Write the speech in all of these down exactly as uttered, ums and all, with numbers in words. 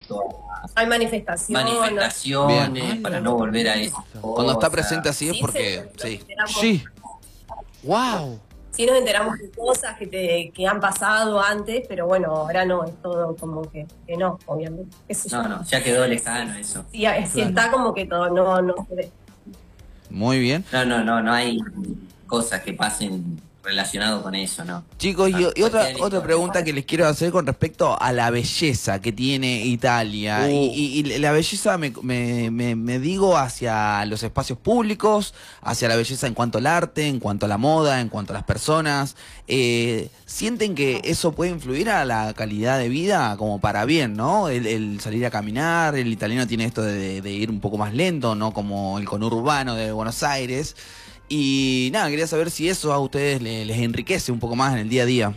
respecto a Hay manifestaciones. manifestaciones, Bien. para no volver a eso. Cuando está presente así es Sí, porque... se- Sí. Sí. Wow. Sí nos enteramos de cosas que, te, que han pasado antes, pero bueno, ahora no, es todo como que, que no, obviamente. Qué sé yo. No, no, ya quedó lejano eso. Sí, sí está como que todo no, no se ve. Muy bien. No, no, no, no hay cosas que pasen relacionado con eso, ¿no? Chicos, y, Ah, y otra cualquier otra historia. pregunta que les quiero hacer con respecto a la belleza que tiene Italia. Uh. Y, y- y la belleza me, me, me, me digo hacia los espacios públicos, hacia la belleza en cuanto al arte, en cuanto a la moda, en cuanto a las personas. Eh, ¿Sienten que eso puede influir a la calidad de vida como para bien, ¿no? El, el salir a caminar, el italiano tiene esto de, de ir un poco más lento, ¿no? Como el conurbano de Buenos Aires. Y nada, quería saber si eso a ustedes les, les enriquece un poco más en el día a día.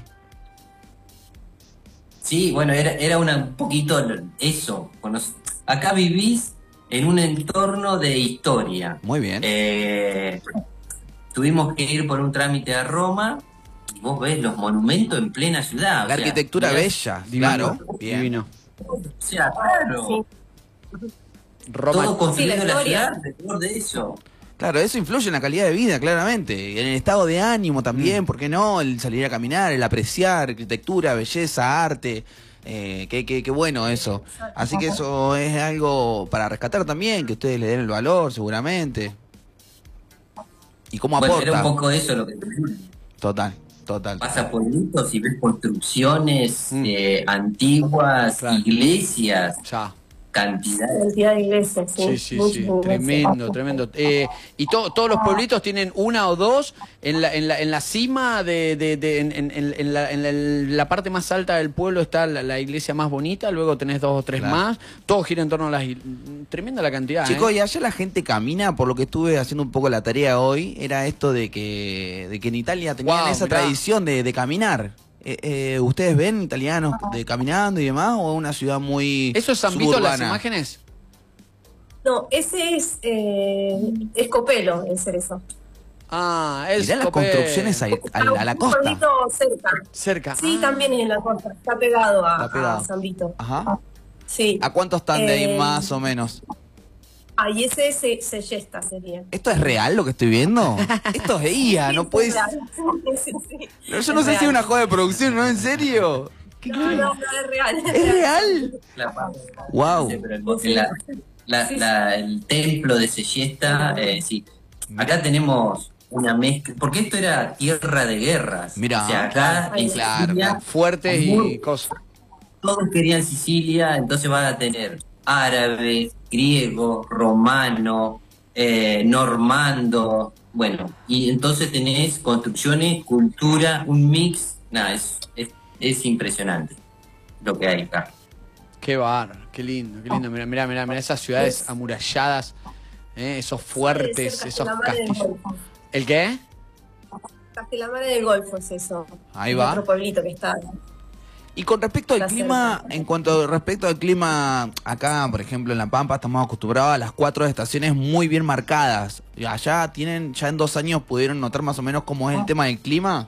Sí, bueno, era, era una, un poquito eso. Cono- Acá vivís en un entorno de historia. Muy bien. Eh, tuvimos que ir por un trámite a Roma y vos ves los monumentos en plena ciudad. o La sea, arquitectura mirás- bella, Divino. claro. Bien. Divino. O sea, claro. Sí. Roma. Todo construido Sí, la en la historia. ciudad alrededor de eso. Claro, eso influye en la calidad de vida, claramente. En el estado de ánimo también, ¿por qué no? El salir a caminar, el apreciar arquitectura, belleza, arte. Eh, qué, qué, qué bueno eso. Así que eso es algo para rescatar también, que ustedes le den el valor, seguramente. ¿Y cómo Bueno, aporta? era un poco eso lo que Total, total. pasa por pueblitos y ves construcciones Mm. eh, antiguas, Claro. iglesias, Ya. cantidad. Cantidad de iglesias, sí. Sí, sí, muchas sí. iglesias. Tremendo, tremendo. Eh, y to- todos los pueblitos tienen una o dos en la, en la, en la cima de, de, de- en, en- en- en la, en la- en la parte más alta del pueblo está la, la iglesia más bonita, luego tenés dos o tres Claro. más. Todo gira en torno a las il- tremenda la cantidad. Chicos, ¿eh? y allá la gente camina, por lo que estuve haciendo un poco la tarea hoy, era esto de que, de que en Italia tenían Guau, esa mirá. tradición de, de caminar. Eh, eh, ¿Ustedes ven italianos de caminando y demás o es una ciudad muy ¿Eso es San Vito las suburbana? imágenes? No, ese es, eh, es Copelo, es eso. Ah, es Mirá las Copé- construcciones ahí, a, la- a la Un costa. pueblito cerca. cerca. Sí, Ah. también es en la costa. Está pegado a, Está pegado. a San Vito. Ajá. Sí. ¿A cuántos están de ahí Eh, más o menos? Ahí ese se, se yesta sería. ¿Esto es real lo que estoy viendo? Esto es I A, no puedes... Sí, sí. Yo no sé si es una joda de producción, ¿no? ¿En serio? No, no, no, es real. ¿Es real? La, Wow. Sí, pero el, la- la- la- el templo de Seyesta, eh, sí. Acá tenemos una mezcla, porque esto era tierra de guerras. Mirá. O sea, acá en Claro, Sicilia, claro. Fuertes y muy- cosas. todos querían Sicilia, entonces van a tener árabes, griegos, romanos, eh, normando, bueno, y entonces tenés construcciones, cultura, un mix, nada, es, es, es impresionante lo que hay acá. Qué bar, qué lindo, qué lindo. Mira, mira, mira, mira esas ciudades amuralladas, ¿eh? Esos fuertes, Sí, esos Castellammare del castillos. Golfo. ¿El qué? Castellammare del Golfo es eso. Ahí Es va. Otro pueblito que está. Y con respecto al Está clima, cerca. en cuanto respecto al clima, acá, por ejemplo, en La Pampa, estamos acostumbrados a las cuatro estaciones muy bien marcadas. Y allá tienen, ya en dos años pudieron notar más o menos cómo es el tema del clima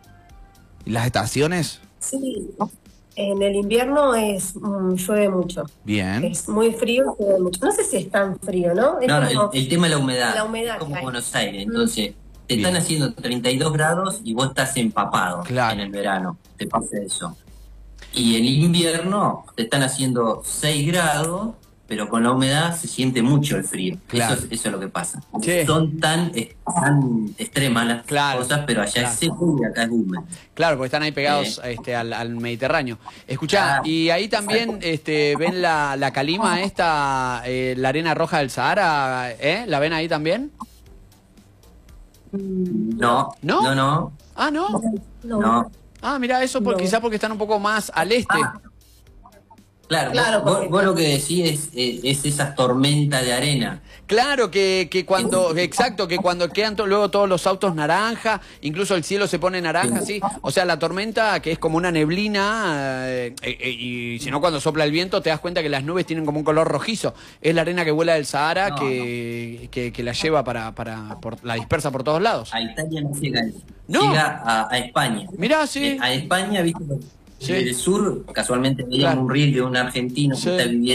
y las estaciones. Sí. En el invierno es mm, llueve mucho. Bien. Es muy frío, llueve mucho. No sé si es tan frío, ¿no? Es No, no, como- el, el tema de la humedad, La humedad es como que hay. Buenos Aires, entonces te Bien. están haciendo treinta y dos grados y vos estás empapado Claro. en el verano, te pasa eso. Y en invierno te están haciendo seis grados, pero con la humedad se siente mucho el frío. Claro. Eso, es- eso es lo que pasa. Sí. Son tan, eh, tan extremas las Claro, cosas, pero allá claro. es seco y acá es húmedo. Claro, porque están ahí pegados este, al, al Mediterráneo. Escuchá, Ah. y ahí también este, ven la, la calima esta, eh, la arena roja del Sahara, ¿eh? ¿La ven ahí también? No, ¿No? no, no, Ah, ¿no? No. no. Ah, mira, eso por, No. quizás porque están un poco más al este. Ah. Claro, Claro, vos, porque- vos lo que decís es, es, es esa tormenta de arena. Claro, que, que cuando, exacto, que cuando quedan to- luego todos los autos naranja, incluso el cielo se pone naranja, sí. O sea, la tormenta que es como una neblina, eh, eh, eh, y si no cuando sopla el viento te das cuenta que las nubes tienen como un color rojizo. Es la arena que vuela del Sahara No, que, que, que la lleva para, para por, la dispersa por todos lados. A Italia no llega eso. No. Llega a, a España. Mirá, sí. Eh, A España, viste, Sí. desde el sur, casualmente veíamos Claro. un reel de un argentino Sí. que está viviendo